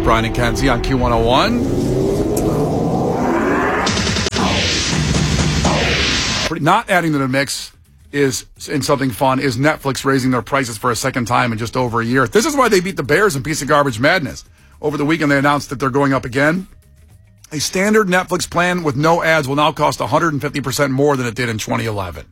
Brian and Kenzie on Q101. Not adding to the mix is, in something fun, is Netflix raising their prices for a second time in just over a year. This is why they beat the Bears in Piece of Garbage Madness. Over the weekend, they announced that they're going up again. A standard Netflix plan with no ads will now cost 150% more than it did in 2011.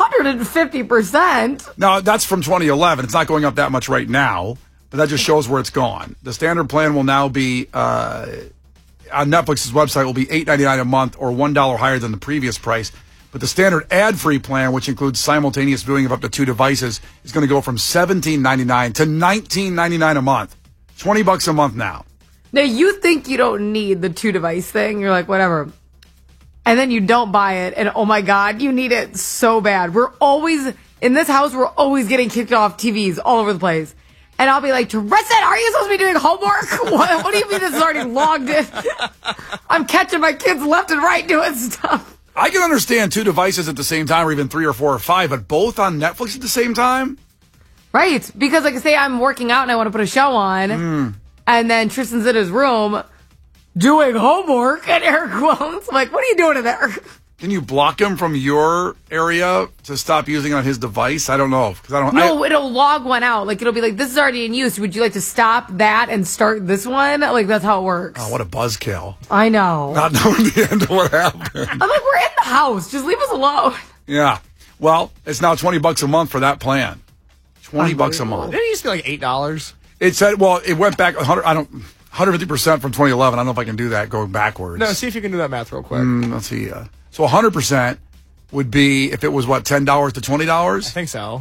150%? Now, that's from 2011. It's not going up that much right now, but that just shows where it's gone. The standard plan will now be, on Netflix's website, will be $8.99 a month or $1 higher than the previous price. But the standard ad-free plan, which includes simultaneous viewing of up to 2 devices, is going to go from $17.99 to $19.99 a month. $20 a month now. Now, you think you don't need the 2-device thing. You're like, whatever. And then you don't buy it, and oh my God, you need it so bad. In this house, we're always getting kicked off TVs all over the place. And I'll be like, Teresa, are you supposed to be doing homework? What do you mean this is already logged in? I'm catching my kids left and right doing stuff. I can understand 2 devices at the same time, or even 3 or 4 or 5, but both on Netflix at the same time? Right. Because, like, say I'm working out and I want to put a show on, and then Tristan's in his room doing homework at air quotes. I'm like, what are you doing in there? Can you block him from your area to stop using it on his device? I don't know. No, it'll log one out. Like, it'll be like, this is already in use. Would you like to stop that and start this one? Like, that's how it works. Oh, what a buzzkill. I know. Not knowing the end of what happened. I'm like, we're in the house. Just leave us alone. Yeah. Well, it's now $20 a month for that plan. $20 a month. Didn't it used to be like $8? It said, well, it went back 150% from 2011. I don't know if I can do that going backwards. No, see if you can do that math real quick. Let's see. So 100% would be if it was, what, $10 to $20? I think so.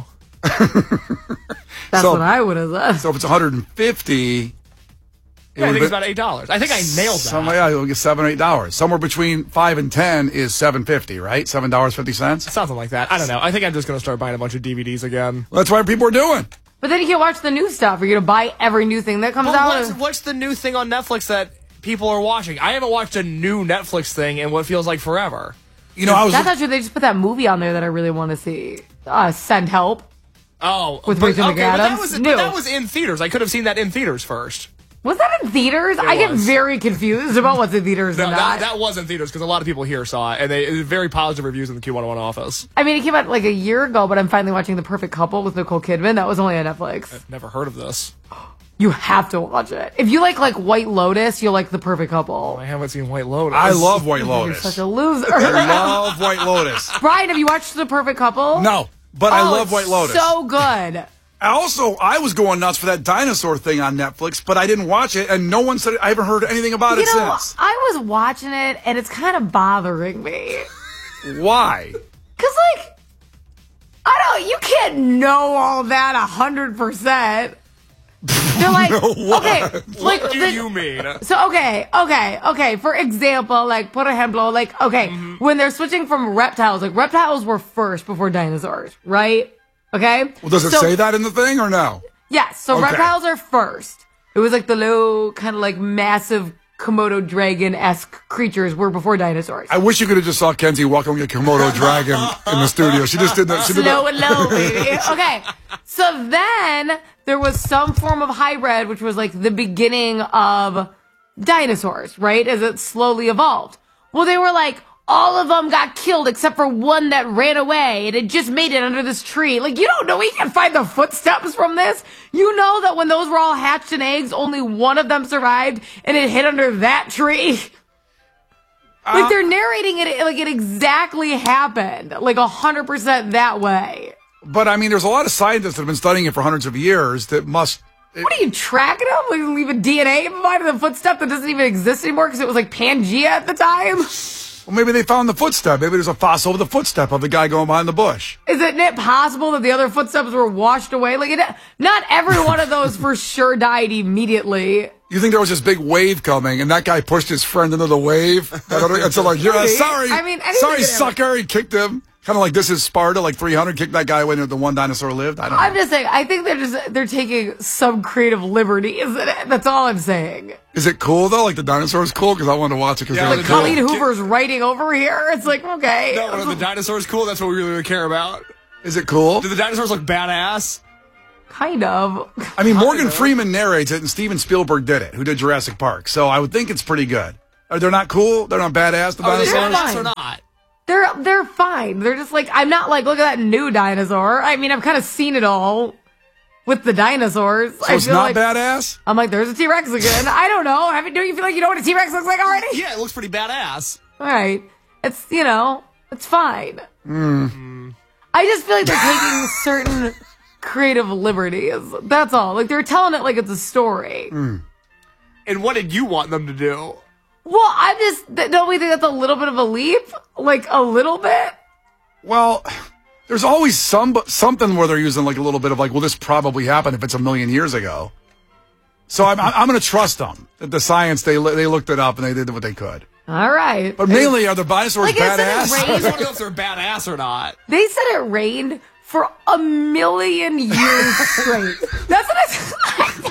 That's what I would have said. So if it's 150... I think it's about $8. I think I nailed that. Yeah, you'll get $7 or $8. Somewhere between 5 and 10 is $7.50, right? $7.50. Something like that. I don't know. I think I'm just going to start buying a bunch of DVDs again. Well, that's what people are doing. But then you can't watch the new stuff. You're going to buy every new thing that comes out. What's the new thing on Netflix that people are watching? I haven't watched a new Netflix thing in what feels like forever. You know, that's not true. They just put that movie on there that I really want to see. Send Help. Oh, with Rachel McAdams. But that was in theaters. I could have seen that in theaters first. Was that in theaters? I get very confused about what's in theaters and not. That was in theaters because a lot of people here saw it, and it was very positive reviews in the Q101 office. I mean, it came out like a year ago, but I'm finally watching The Perfect Couple with Nicole Kidman. That was only on Netflix. I've never heard of this. You have to watch it. If you like White Lotus, you'll like The Perfect Couple. I haven't seen White Lotus. I love White Lotus. You're such a loser. I love White Lotus. Brian, have you watched The Perfect Couple? No, but I love White Lotus. So good. Also, I was going nuts for that dinosaur thing on Netflix, but I didn't watch it, and no one said it. I haven't heard anything about it since. I was watching it, and it's kind of bothering me. Why? Because, you can't know all that 100%. They're like, okay, what do you mean? So, okay. For example, por ejemplo, when they're switching from reptiles, reptiles were first before dinosaurs, right? Okay? Well, does it say that in the thing or no? Yes. So reptiles are first. It was the low, kind of massive Komodo dragon-esque creatures were before dinosaurs. I wish you could have just saw Kenzie welcoming a Komodo dragon in the studio. She just did that. Slow and low, baby. Okay. So then there was some form of hybrid, which was the beginning of dinosaurs, right? As it slowly evolved. Well, they were all of them got killed except for one that ran away and it just made it under this tree. You don't know. We can find the footsteps from this. You know that when those were all hatched in eggs, only one of them survived and it hid under that tree. They're narrating it it exactly happened. 100% that way. But, I mean, there's a lot of scientists that have been studying it for hundreds of years that must... What are you tracking them? Leaving DNA behind the footstep that doesn't even exist anymore because it was Pangea at the time? Well, maybe they found the footstep. Maybe there's a fossil of the footstep of the guy going behind the bush. Isn't it possible that the other footsteps were washed away? Not every one of those for sure died immediately. You think there was this big wave coming, and that guy pushed his friend into the wave? And so sorry. I mean, sorry, sucker. He kicked him. Kind of this is Sparta, 300, kicked that guy away and the one dinosaur lived. I don't know. I'm just saying, I think they're taking some creative liberties in it. That's all I'm saying. Is it cool, though? The dinosaur's cool? Because I wanted to watch it because they're cool. Colleen Hoover's writing over here. It's okay. No, the dinosaur's cool. That's what we really care about. Is it cool? Do the dinosaurs look badass? Kind of. I mean, Morgan Freeman narrates it, and Steven Spielberg did it, who did Jurassic Park. So I would think it's pretty good. They're not cool? They're not badass, the Are they dinosaurs? badass or not? They're fine. They're just like, I'm not like, look at that new dinosaur. I mean, I've kind of seen it all with the dinosaurs. So it's not like, badass? I'm like, there's a T-Rex again. I don't know. Do you feel like you know what a T-Rex looks like already? Yeah, it looks pretty badass. All right. It's, it's fine. I just feel like they're taking certain creative liberties. That's all. Like, they're telling it like it's a story. And what did you want them to do? Well, don't we think that's a little bit of a leap? Like, a little bit? Well, there's always something where they're using like a little bit of like, well, this probably happened if it's a million years ago. So I'm going to trust them. That the science, they looked it up and they did what they could. All right. But mainly, are the dinosaurs badass? I just want to know if they're badass or not. They said it rained for 1 million years straight. That's what I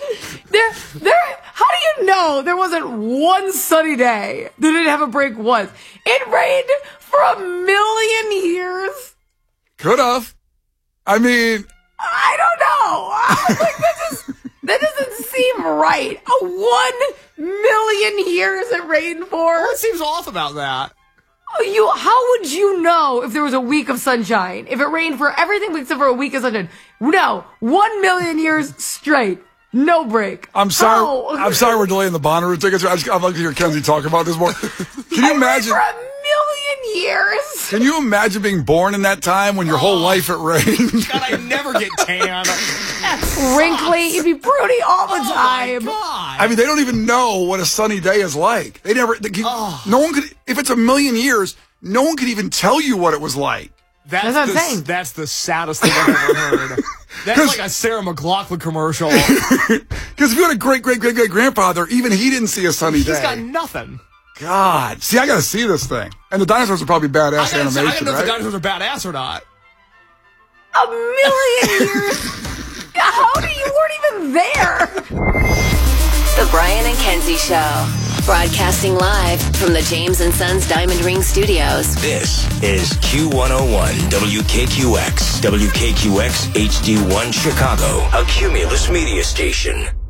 how do you know there wasn't one sunny day that didn't have a break once? It rained for 1 million years. Could have. I mean, I don't know. I was like, that doesn't seem right. 1 million years it rained for. What seems off about that? How would you know if there was a week of sunshine? If it rained for everything except for a week of sunshine? No, 1 million years straight. No break. I'm sorry. How? I'm sorry we're delaying the Bonnaroo tickets. I'd like to hear Kenzie talk about this more. Can you imagine? For 1 million years. Can you imagine being born in that time when your whole life it rained? God, I never get tan. Wrinkly. You'd be broody all the time. My God. I mean, they don't even know what a sunny day is like. No one could. If it's 1 million years, no one could even tell you what it was like. That's what I'm saying. That's the saddest thing I've ever heard. That's like a Sarah McLachlan commercial. Because if you had a great-great-great-great-grandfather, even he didn't see a sunny day. He's got nothing. God. See, I got to see this thing. And the dinosaurs are probably badass animation, I don't know right? if the dinosaurs are badass or not. 1 million years? How do you weren't even there? The Brian and Kenzie Show. Broadcasting live from the James & Sons Diamond Ring Studios. This is Q101 WKQX. WKQX HD1 Chicago. A Cumulus media station.